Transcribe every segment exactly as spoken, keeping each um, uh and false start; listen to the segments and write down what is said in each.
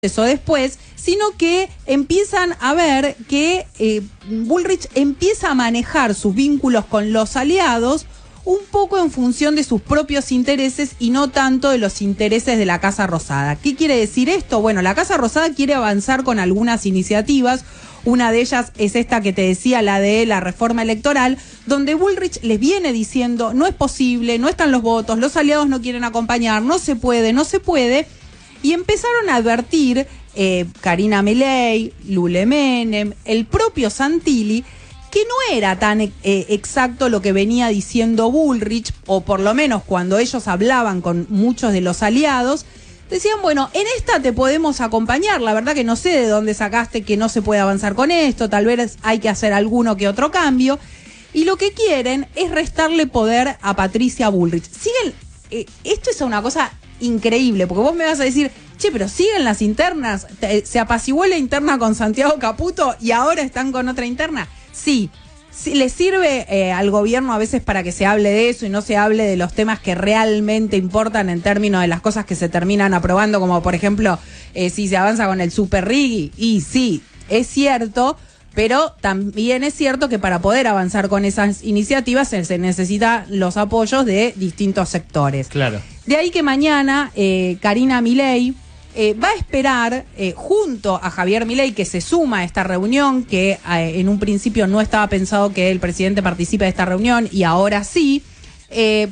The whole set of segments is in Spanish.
eso después, sino que empiezan a ver que eh, Bullrich empieza a manejar sus vínculos con los aliados un poco en función de sus propios intereses y no tanto de los intereses de la Casa Rosada. ¿Qué quiere decir esto? Bueno, la Casa Rosada quiere avanzar con algunas iniciativas. Una de ellas es esta que te decía, la de la reforma electoral, donde Bullrich les viene diciendo, no es posible, no están los votos, los aliados no quieren acompañar, no se puede, no se puede. Y empezaron a advertir eh, Karina Milei, Lule Menem, el propio Santilli, que no era tan eh, exacto lo que venía diciendo Bullrich, o por lo menos cuando ellos hablaban con muchos de los aliados, decían, bueno, en esta te podemos acompañar, la verdad que no sé de dónde sacaste que no se puede avanzar con esto, tal vez hay que hacer alguno que otro cambio, y lo que quieren es restarle poder a Patricia Bullrich. Siguen, eh, esto es una cosa increíble, porque vos me vas a decir, che, pero siguen las internas, se apaciguó la interna con Santiago Caputo y ahora están con otra interna. Sí, sí les sirve eh, al gobierno a veces para que se hable de eso y no se hable de los temas que realmente importan en términos de las cosas que se terminan aprobando, como por ejemplo, eh, si se avanza con el Super Riggy, y sí, es cierto, pero también es cierto que para poder avanzar con esas iniciativas se, se necesitan los apoyos de distintos sectores. Claro. De ahí que mañana eh, Karina Milei eh, va a esperar eh, junto a Javier Milei, que se suma a esta reunión, que eh, en un principio no estaba pensado que el presidente participe de esta reunión y ahora sí, eh,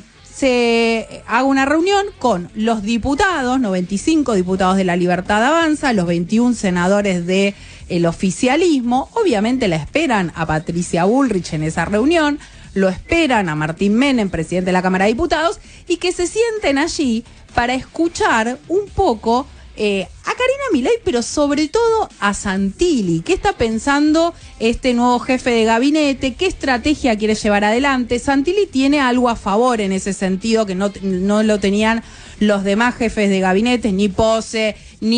se haga una reunión con los diputados, noventa y cinco diputados de La Libertad Avanza, los veintiún senadores de el oficialismo. Obviamente la esperan a Patricia Bullrich en esa reunión, lo esperan a Martín Menem, presidente de la Cámara de Diputados, y que se sienten allí para escuchar un poco eh, a Karina Milei, pero sobre todo a Santilli. ¿Qué está pensando este nuevo jefe de gabinete? ¿Qué estrategia quiere llevar adelante? Santilli tiene algo a favor en ese sentido que no, no lo tenían los demás jefes de gabinete, ni Pose,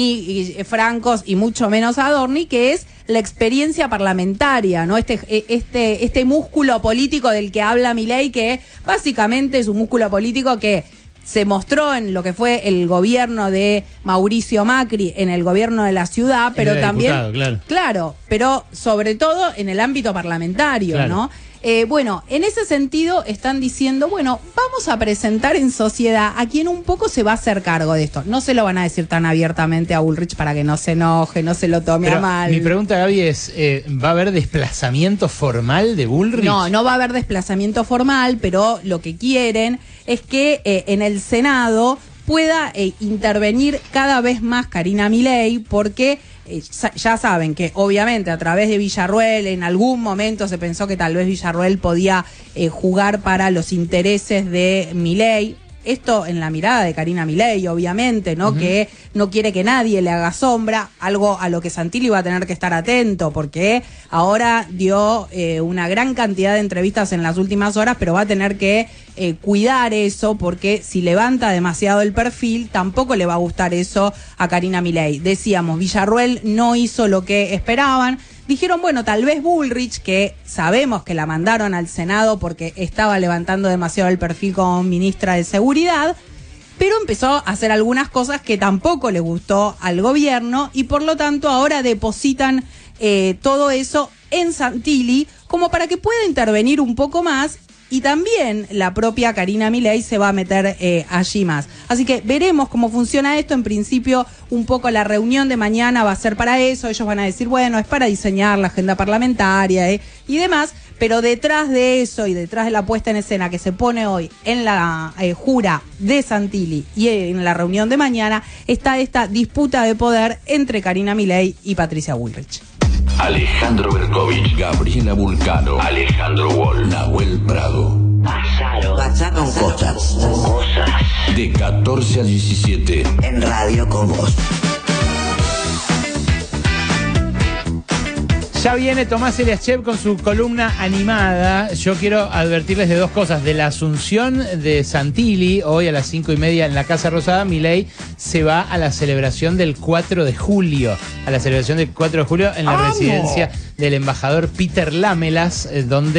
ni eh, Francos, y mucho menos Adorni, que es la experiencia parlamentaria, ¿no? Este, este, este músculo político del que habla Milei, que básicamente es un músculo político que se mostró en lo que fue el gobierno de Mauricio Macri, en el gobierno de la ciudad, pero también, diputado, claro. claro, pero sobre todo en el ámbito parlamentario, claro, ¿no? Eh, bueno, en ese sentido están diciendo, bueno, vamos a presentar en sociedad a quien un poco se va a hacer cargo de esto. No se lo van a decir tan abiertamente a Bullrich para que no se enoje, no se lo tome Pero a mal. Mi pregunta, Gaby, es, eh, ¿va a haber desplazamiento formal de Bullrich? No, no va a haber desplazamiento formal, pero lo que quieren es que eh, en el Senado pueda eh, intervenir cada vez más Karina Milei, porque eh, ya saben que obviamente a través de Villarruel en algún momento se pensó que tal vez Villarruel podía eh, jugar para los intereses de Milei. Esto en la mirada de Karina Milei, obviamente, ¿no? Uh-huh. Que no quiere que nadie le haga sombra, algo a lo que Santilli va a tener que estar atento, porque ahora dio eh, una gran cantidad de entrevistas en las últimas horas, pero va a tener que eh, cuidar eso, porque si levanta demasiado el perfil, tampoco le va a gustar eso a Karina Milei. Decíamos, Villarruel no hizo lo que esperaban. Dijeron, bueno, tal vez Bullrich, que sabemos que la mandaron al Senado porque estaba levantando demasiado el perfil como ministra de Seguridad, pero empezó a hacer algunas cosas que tampoco le gustó al gobierno y por lo tanto ahora depositan eh, todo eso en Santilli como para que pueda intervenir un poco más. Y también la propia Karina Milei se va a meter eh, allí más. Así que veremos cómo funciona esto. En principio, un poco la reunión de mañana va a ser para eso. Ellos van a decir, bueno, es para diseñar la agenda parlamentaria eh, y demás. Pero detrás de eso y detrás de la puesta en escena que se pone hoy en la eh, jura de Santilli y en la reunión de mañana, está esta disputa de poder entre Karina Milei y Patricia Bullrich. Alejandro Berkovich, Gabriela Vulcano, Alejandro Wall, Nahuel Prado. Pasaron. Pasaron cosas. Cosas. De catorce a diecisiete. En Radio con Vos. Ya viene Tomás Eliaschev con su columna animada. Yo quiero advertirles de dos cosas. De la asunción de Santilli, hoy a las cinco y media en la Casa Rosada, Milei se va a la celebración del cuatro de julio. A la celebración del cuatro de julio en la ¡Vamos! Residencia del embajador Peter Lamelas, eh, donde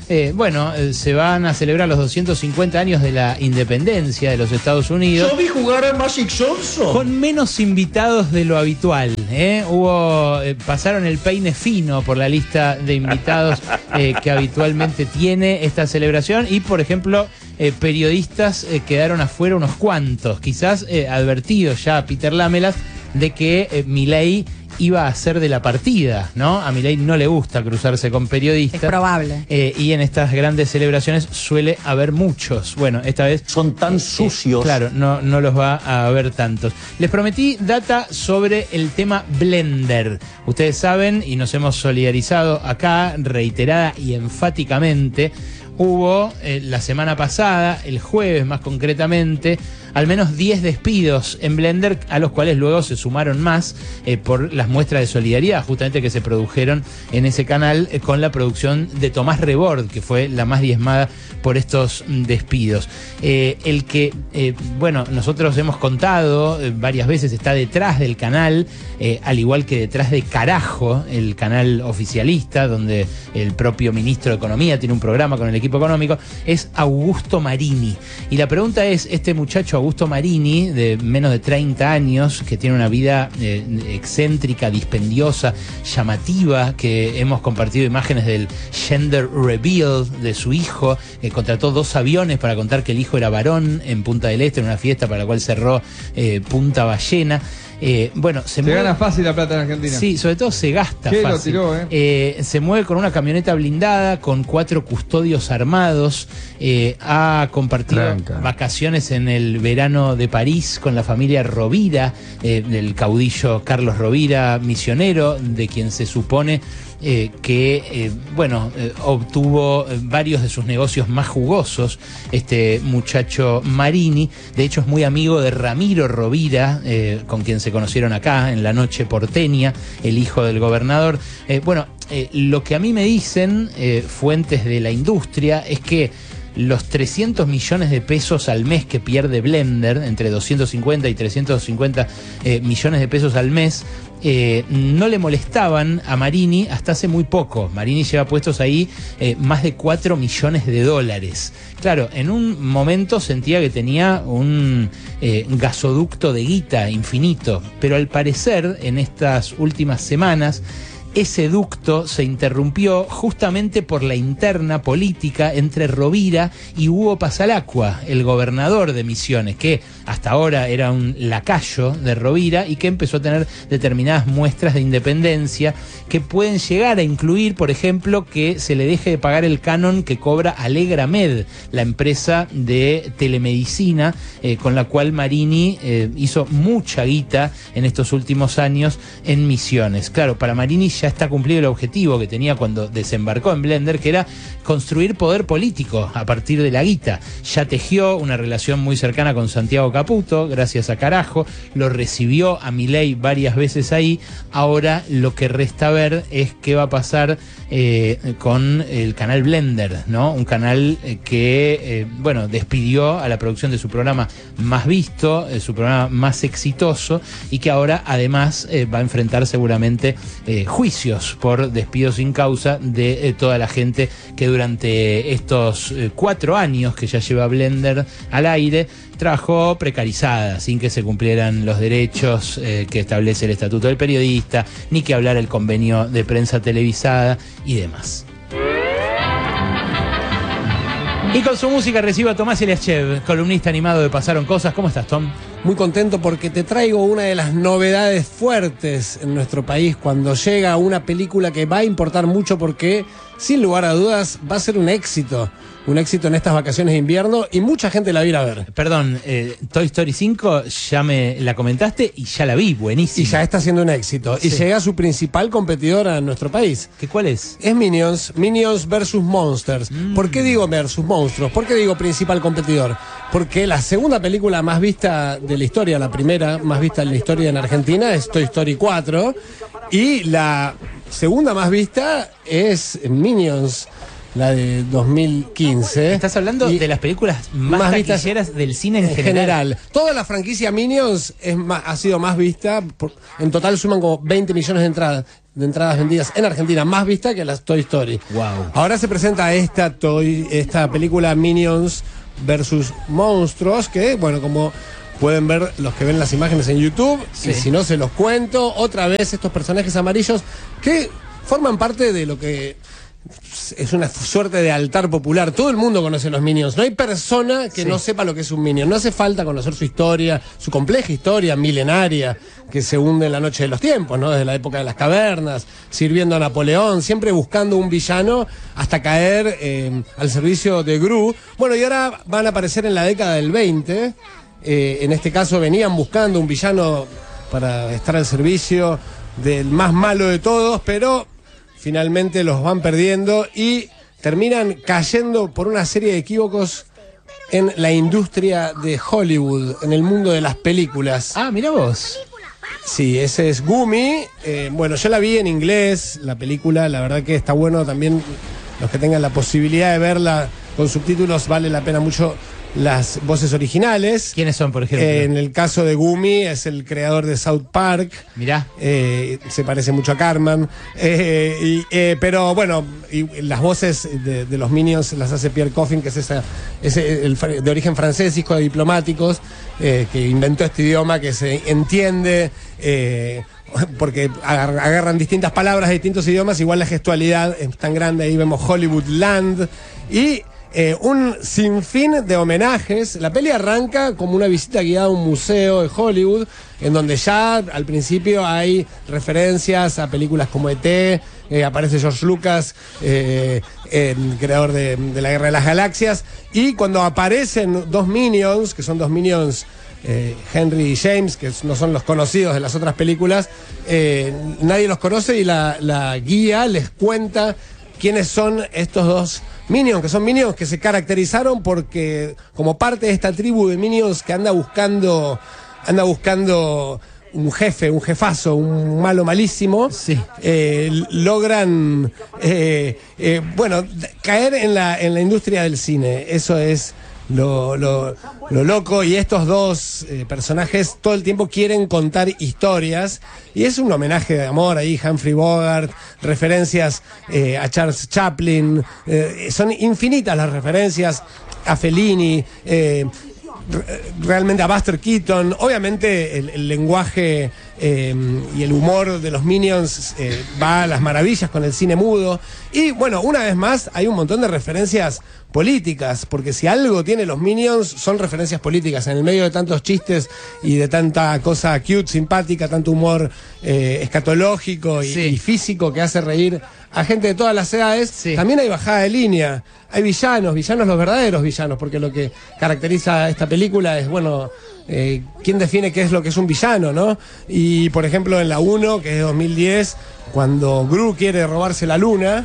Eh, bueno, eh, se van a celebrar los doscientos cincuenta años de la independencia de los Estados Unidos. Yo vi jugar a Magic Johnson. Con menos invitados de lo habitual. ¿eh? Hubo, eh, pasaron el peine fino por la lista de invitados eh, que habitualmente tiene esta celebración. Y, por ejemplo, eh, periodistas eh, quedaron afuera unos cuantos. Quizás eh, advertidos ya a Peter Lamelas de que eh, Milei iba a ser de la partida, ¿no? A Milei no le gusta cruzarse con periodistas. Es probable. Eh, y en estas grandes celebraciones suele haber muchos. Bueno, esta vez... Son tan eh, sucios. Eh, claro, no, no los va a haber tantos. Les prometí data sobre el tema Blender. Ustedes saben, y nos hemos solidarizado acá reiterada y enfáticamente, hubo eh, la semana pasada, el jueves más concretamente, al menos diez despidos en Blender, a los cuales luego se sumaron más eh, por las muestras de solidaridad justamente que se produjeron en ese canal eh, con la producción de Tomás Rebord, que fue la más diezmada por estos mm, despidos. Eh, el que, eh, bueno, nosotros hemos contado eh, varias veces, está detrás del canal, eh, al igual que detrás de Carajo, el canal oficialista, donde el propio ministro de Economía tiene un programa con el equipo económico, es Augusto Marini. Y la pregunta es, este muchacho Augusto Marini, de menos de treinta años, que tiene una vida eh, excéntrica, dispendiosa, llamativa, que hemos compartido imágenes del gender reveal de su hijo, que contrató dos aviones para contar que el hijo era varón en Punta del Este, en una fiesta para la cual cerró eh, Punta Ballena. Eh, bueno, se, se mueve, gana fácil la plata en Argentina. Sí, sobre todo se gasta ¿Qué fácil. lo tiró, eh? Eh, se mueve con una camioneta blindada, con cuatro custodios armados. Eh, ha compartido Tranca. vacaciones en el verano de París con la familia Rovira, eh, del caudillo Carlos Rovira, misionero, de quien se supone Eh, que, eh, bueno, eh, obtuvo eh, varios de sus negocios más jugosos, este muchacho Marini. De hecho, es muy amigo de Ramiro Rovira, eh, con quien se conocieron acá en la noche porteña, el hijo del gobernador. Eh, bueno, eh, lo que a mí me dicen eh, fuentes de la industria es que los trescientos millones de pesos al mes que pierde Blender, entre doscientos cincuenta y trescientos cincuenta eh, millones de pesos al mes, eh, no le molestaban a Marini hasta hace muy poco. Marini lleva puestos ahí eh, más de cuatro millones de dólares. Claro, en un momento sentía que tenía un eh, gasoducto de guita infinito, pero al parecer en estas últimas semanas ese ducto se interrumpió justamente por la interna política entre Rovira y Hugo Pasalacqua, el gobernador de Misiones, que hasta ahora era un lacayo de Rovira y que empezó a tener determinadas muestras de independencia que pueden llegar a incluir, por ejemplo, que se le deje de pagar el canon que cobra Alegramed, la empresa de telemedicina eh, con la cual Marini eh, hizo mucha guita en estos últimos años en Misiones. Claro, para Marini ya está cumplido el objetivo que tenía cuando desembarcó en Blender, que era construir poder político a partir de la guita. Ya tejió una relación muy cercana con Santiago Caputo, gracias a Carajo, lo recibió a Milei varias veces ahí. Ahora lo que resta ver es qué va a pasar eh, con el canal Blender, ¿no? Un canal eh, que, eh, bueno, despidió a la producción de su programa más visto, eh, su programa más exitoso, y que ahora además eh, va a enfrentar seguramente eh, juicios por despido sin causa de eh, toda la gente que durante estos eh, cuatro años que ya lleva Blender al aire trabajó precarizada, sin que se cumplieran los derechos eh, que establece el Estatuto del Periodista, ni que hablar el convenio de prensa televisada y demás. Y con su música recibo a Tomás Eliaschev, columnista animado de Pasaron Cosas. ¿Cómo estás, Tom? Muy contento porque te traigo una de las novedades fuertes en nuestro país cuando llega una película que va a importar mucho porque, sin lugar a dudas, va a ser un éxito. Un éxito en estas vacaciones de invierno y mucha gente la va a ir a ver. Perdón, eh, Toy Story cinco ya me la comentaste y ya la vi, buenísimo. Y ya está siendo un éxito. Sí. Y llega su principal competidora en nuestro país. ¿Qué cuál es? Es Minions, Minions versus Monsters. Mm. ¿Por qué digo versus monstruos? ¿Por qué digo principal competidor? Porque la segunda película más vista de la historia, la primera más vista de la historia en Argentina es Toy Story cuatro y la segunda más vista es Minions. la de dos mil quince. Estás hablando Y de las películas más, más vistas taquilleras del cine en, en general. general. Toda la franquicia Minions es más, ha sido más vista. Por, en total suman como veinte millones de entradas, de entradas vendidas en Argentina, más vista que las Toy Story. Wow. Ahora se presenta esta, toy, esta película Minions versus Monstruos, que, bueno, como pueden ver los que ven las imágenes en YouTube, Sí. y si no se los cuento, otra vez estos personajes amarillos que forman parte de lo que es una suerte de altar popular. Todo el mundo conoce los Minions. No hay persona que Sí. no sepa lo que es un Minion. No hace falta conocer su historia, su compleja historia milenaria, que se hunde en la noche de los tiempos, ¿no? Desde la época de las cavernas, sirviendo a Napoleón, siempre buscando un villano hasta caer eh, al servicio de Gru. Bueno, y ahora van a aparecer en la década del veinte. Eh, en este caso venían buscando un villano para estar al servicio del más malo de todos, pero finalmente los van perdiendo y terminan cayendo por una serie de equívocos en la industria de Hollywood, en el mundo de las películas. Ah, mira vos. Sí, ese es Gumi. Eh, bueno, yo la vi en inglés, la película, la verdad que está bueno también. Los que tengan la posibilidad de verla con subtítulos, vale la pena mucho las voces originales. ¿Quiénes son, por ejemplo? Eh, en el caso de Gumi, es el creador de South Park. Mirá. Eh, se parece mucho a Cartman. Eh, y, eh, pero bueno, y las voces de, de los Minions las hace Pierre Coffin, que es esa, ese, el, de origen francés, hijo de diplomáticos, eh, que inventó este idioma que se entiende. Eh, porque agar- agarran distintas palabras de distintos idiomas, igual la gestualidad es tan grande. Ahí vemos Hollywoodland y Eh, un sinfín de homenajes. La peli arranca como una visita guiada a un museo de Hollywood, en donde ya al principio hay referencias a películas como E T, eh, aparece George Lucas, eh, el creador de, de la Guerra de las Galaxias, y cuando aparecen dos Minions, que son dos Minions, eh, Henry y James, que no son los conocidos de las otras películas, eh, nadie los conoce y la, la guía les cuenta quiénes son estos dos Minions, que son Minions que se caracterizaron porque como parte de esta tribu de Minions que anda buscando anda buscando un jefe, un jefazo, un malo malísimo, Sí. eh, logran eh, eh, bueno, caer en la en la industria del cine. Eso es Lo, lo, lo loco, y estos dos eh, personajes todo el tiempo quieren contar historias, y es un homenaje de amor ahí, Humphrey Bogart, referencias eh, a Charles Chaplin, eh, son infinitas las referencias a Fellini, eh, re- realmente a Buster Keaton. Obviamente el, el lenguaje eh, y el humor de los Minions eh, va a las maravillas con el cine mudo, y bueno, una vez más hay un montón de referencias políticas, porque si algo tiene los Minions son referencias políticas, en el medio de tantos chistes y de tanta cosa cute, simpática, tanto humor eh, escatológico y, Sí. y físico que hace reír a gente de todas las edades. Sí. También hay bajada de línea, hay villanos, villanos los verdaderos villanos, porque lo que caracteriza a esta película es, bueno, eh, ¿quién define qué es lo que es un villano, no? Y por ejemplo en la uno, que es de dos mil diez, cuando Gru quiere robarse la luna,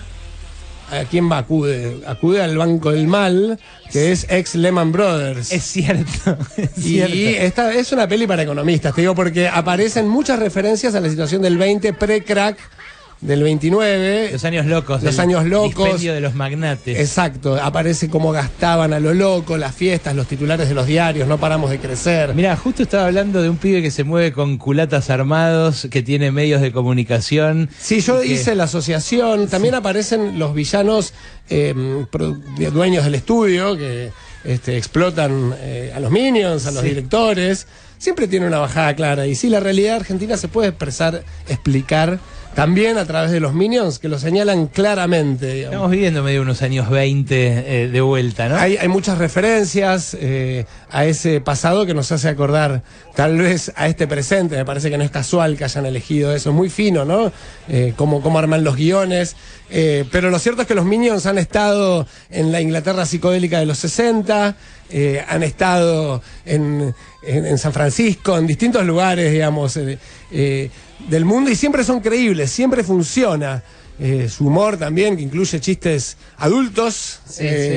¿a quién va? Acude, acude al Banco del Mal, que es ex Lehman Brothers. Es cierto. Es y cierto. esta es una peli para economistas, te digo, porque aparecen muchas referencias a la situación del veinte, pre-crack, del veintinueve. Los años locos. Los del años locos. dispendio de los magnates. Exacto, aparece cómo gastaban a lo loco, las fiestas, los titulares de los diarios, no paramos de crecer. Mira, justo estaba hablando de un pibe que se mueve con culatas armados, que tiene medios de comunicación. Sí, yo y que- hice la asociación. También aparecen los villanos eh, pro- dueños del estudio que este, explotan eh, a los Minions, a los Sí. directores. Siempre tiene una bajada clara. Y sí, la realidad argentina se puede expresar, explicar también a través de los Minions, que lo señalan claramente, digamos. Estamos viviendo medio unos años veinte eh, de vuelta, ¿no? Hay, hay muchas referencias eh, a ese pasado que nos hace acordar tal vez a este presente. Me parece que no es casual que hayan elegido eso. Es muy fino, ¿no? Eh, cómo, cómo arman los guiones. Eh, pero lo cierto es que los Minions han estado en la Inglaterra psicodélica de los sesenta, eh, han estado en, en, en San Francisco, en distintos lugares, digamos, eh, eh, del mundo, y siempre son creíbles, siempre funciona. Eh, su humor también, que incluye chistes adultos, Sí, eh,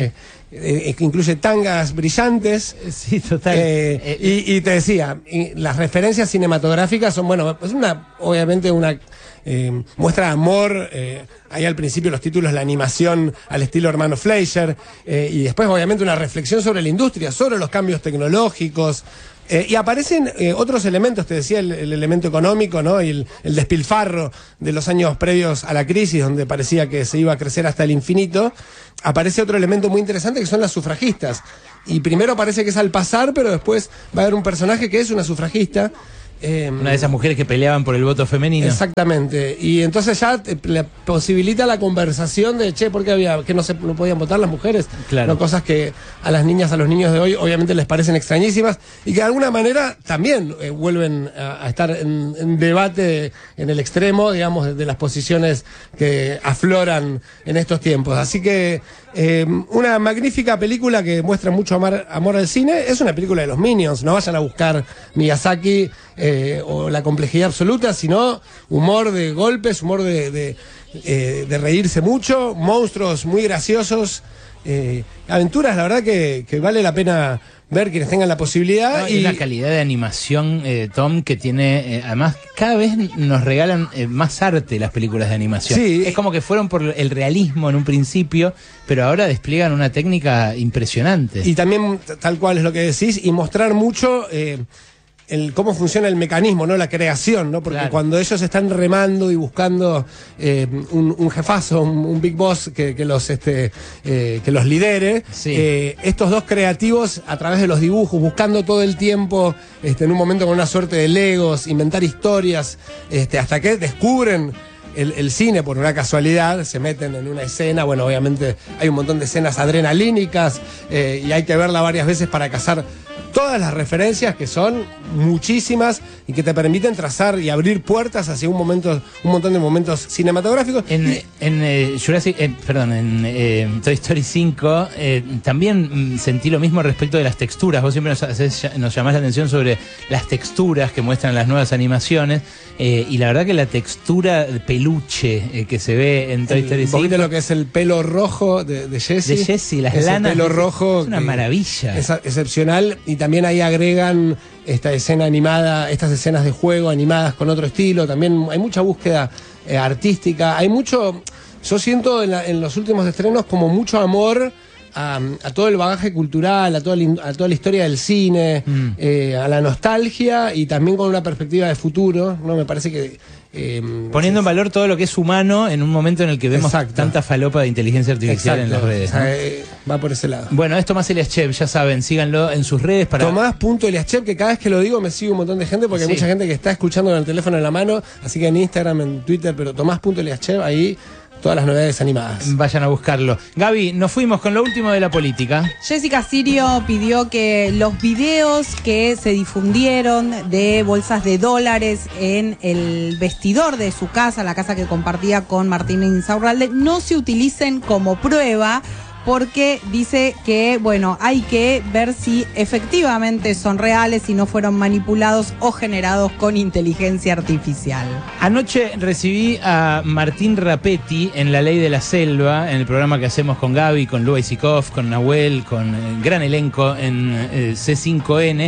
eh, que incluye tangas brillantes. Sí, total. Eh, Eh, y, y te decía, y las referencias cinematográficas son, bueno, es una, obviamente una eh, muestra de amor. Eh, ahí al principio los títulos, la animación al estilo hermano Fleischer, eh, y después obviamente una reflexión sobre la industria, sobre los cambios tecnológicos. Eh, y aparecen eh, otros elementos, te decía, el, el elemento económico, ¿no? Y el, el despilfarro de los años previos a la crisis, donde parecía que se iba a crecer hasta el infinito. Aparece otro elemento muy interesante, que son las sufragistas. Y primero parece que es al pasar, pero después va a haber un personaje que es una sufragista. Eh, Una de esas mujeres que peleaban por el voto femenino. Exactamente. Y entonces ya te, le posibilita la conversación de, che, ¿por qué había, que no se no podían votar las mujeres? Claro. No, cosas que a las niñas, a los niños de hoy, obviamente les parecen extrañísimas y que de alguna manera también eh, vuelven a, a estar en, en debate en el extremo, digamos, de, de las posiciones que afloran en estos tiempos. Así que eh, una magnífica película que muestra mucho amor, amor al cine. Es una película de los Minions. No vayan a buscar Miyazaki eh, o la complejidad absoluta, sino humor de golpes, humor de, de, eh, de reírse mucho, monstruos muy graciosos, eh, aventuras, la verdad que, que vale la pena ver quienes tengan la posibilidad. No, y una calidad de animación, eh, Tom, que tiene, eh, además, cada vez nos regalan eh, más arte las películas de animación. Sí. Es como que fueron por el realismo en un principio, pero ahora despliegan una técnica impresionante. Y también, t- tal cual es lo que decís, y mostrar mucho eh, el cómo funciona el mecanismo, ¿no? La creación, ¿no? Porque Claro. cuando ellos están remando y buscando eh, un, un jefazo, un, un big boss que, que los este eh, que los lidere, Sí. eh, estos dos creativos a través de los dibujos, buscando todo el tiempo, este, en un momento con una suerte de legos, inventar historias, este, hasta que descubren el, el cine por una casualidad, se meten en una escena. Bueno, obviamente hay un montón de escenas adrenalínicas eh, y hay que verla varias veces para cazar todas las referencias, que son muchísimas y que te permiten trazar y abrir puertas hacia un momento, un montón de momentos cinematográficos. En, Y- en eh, Jurassic, eh, perdón, en eh, Toy Story cinco eh, también mm, sentí lo mismo respecto de las texturas. Vos siempre nos, haces- nos llamás la atención sobre las texturas que muestran las nuevas animaciones, eh, y la verdad que la textura de peluche eh, que se ve en Toy el- Story un poquito cinco lo que es el pelo rojo de, de Jessie. de Jessie, las Ese lanas, pelo es- rojo. es una que maravilla. Es excepcional. Y también ahí agregan esta escena animada, estas escenas de juego animadas con otro estilo. También hay mucha búsqueda eh, artística. Hay mucho, yo siento en, la- en los últimos estrenos como mucho amor a, a todo el bagaje cultural, a toda la, in- a toda la historia del cine, Mm. eh, a la nostalgia y también con una perspectiva de futuro. No me parece que eh, Poniendo en valor todo lo que es humano en un momento en el que vemos Exacto. tanta falopa de inteligencia artificial en las exacto, redes. o sea, ¿no? eh, va por ese lado. Bueno, es Tomás Eliaschev, ya saben, síganlo en sus redes para... Tomás.eliaschev, que cada vez que lo digo me sigue un montón de gente porque Sí. hay mucha gente que está escuchando con el teléfono en la mano, así que en Instagram, en Twitter, pero Tomás.eliaschev, ahí todas las novedades animadas. Vayan a buscarlo. Gaby, nos fuimos con lo último de la política. Jessica Sirio pidió que los videos que se difundieron de bolsas de dólares en el vestidor de su casa, la casa que compartía con Martín Insaurralde, no se utilicen como prueba, porque dice que, bueno, hay que ver si efectivamente son reales, si no fueron manipulados o generados con inteligencia artificial. Anoche recibí a Martín Rapetti en La Ley de la Selva, en el programa que hacemos con Gaby, con Lua Isikov, con Nahuel, con eh, gran elenco en eh, C cinco N,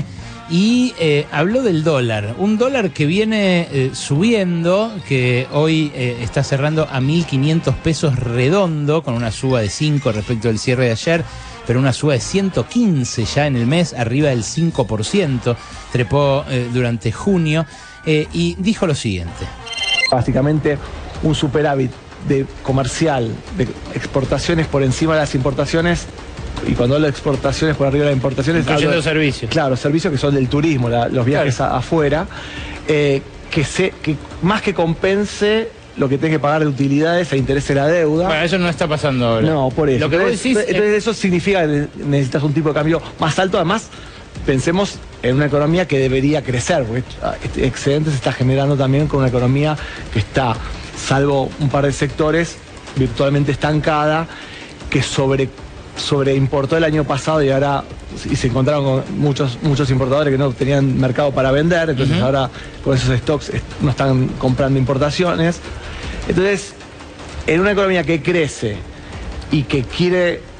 y eh, habló del dólar. Un dólar que viene eh, subiendo, que hoy eh, está cerrando a mil quinientos pesos redondo, con una suba de cinco respecto del cierre de ayer, pero una suba de ciento quince ya en el mes, arriba del cinco por ciento, trepó eh, durante junio, eh, y dijo lo siguiente. Básicamente un superávit de comercial, de exportaciones por encima de las importaciones, y cuando hablo de exportaciones por arriba de las importaciones, Incluyendo hablo de- servicios. Claro, servicios que son del turismo, la- los viajes a- afuera, eh, que, se, que más que compense lo que tenés que pagar de utilidades e interés de la deuda. Bueno, eso no está pasando ahora. No, por eso. Lo que vos entonces, decís... entonces eh, eso significa que necesitas un tipo de cambio más alto. Además, pensemos en una economía que debería crecer, porque este excedente se está generando también con una economía que está, salvo un par de sectores, virtualmente estancada, que sobre, sobreimportó el año pasado y ahora y se encontraron con muchos, muchos importadores que no tenían mercado para vender, entonces Ujú. ahora con esos stocks est- no están comprando importaciones. Entonces, en una economía que crece y que quiere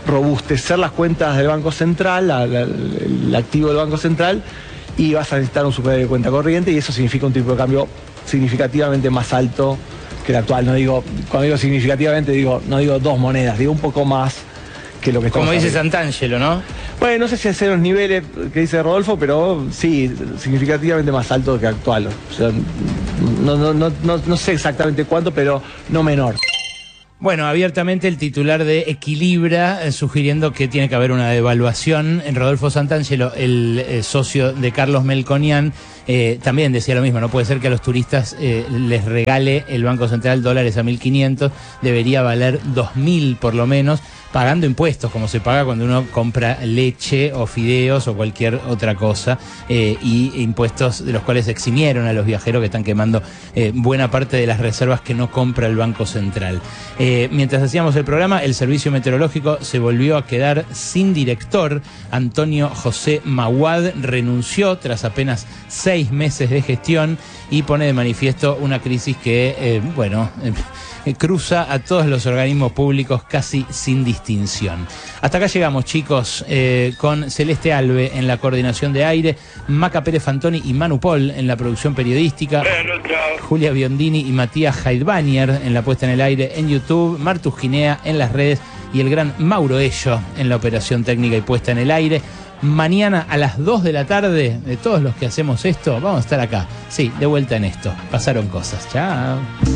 robustecer las cuentas del Banco Central, la, la, el activo del Banco Central, y vas a necesitar un superávit de cuenta corriente, y eso significa un tipo de cambio significativamente más alto que el actual. No digo, cuando digo significativamente, digo, no digo dos monedas, digo un poco más que lo que estamos. Como dice arriba. Santangelo, ¿no? Bueno, no sé si hacer los niveles que dice Rodolfo, pero sí, significativamente más alto que actual. O sea, no, no, no, no, no sé exactamente cuánto, pero no menor. Bueno, abiertamente el titular de Equilibra, eh, sugiriendo que tiene que haber una devaluación. En Rodolfo Santangelo, el eh, socio de Carlos Melconian, eh, también decía lo mismo. No puede ser que a los turistas eh, les regale el Banco Central dólares a mil quinientos, debería valer dos mil por lo menos, pagando impuestos, como se paga cuando uno compra leche o fideos o cualquier otra cosa, eh, y impuestos de los cuales eximieron a los viajeros que están quemando eh, buena parte de las reservas que no compra el Banco Central. Eh, mientras hacíamos el programa, el Servicio Meteorológico se volvió a quedar sin director. Antonio José Maguad renunció tras apenas seis meses de gestión y pone de manifiesto una crisis que, eh, bueno... Eh, cruza a todos los organismos públicos casi sin distinción. Hasta acá llegamos, chicos, eh, con Celeste Alve en la coordinación de aire, Maca Pérez Fantoni y Manu Pol en la producción periodística, Julia Biondini y Matías Heidbanier en la puesta en el aire en YouTube, Martus Ginea en las redes y el gran Mauro Ello en la operación técnica y puesta en el aire. Mañana a las dos de la tarde, de todos los que hacemos esto, vamos a estar acá, sí, de vuelta en esto. Pasaron cosas. Chao.